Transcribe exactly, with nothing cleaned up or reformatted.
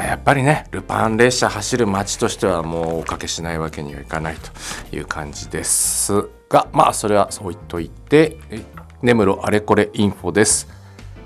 やっぱりねルパン列車走る街としてはもうおかけしないわけにはいかないという感じですが、まあそれはそう言っといて、根室あれこれインフォです。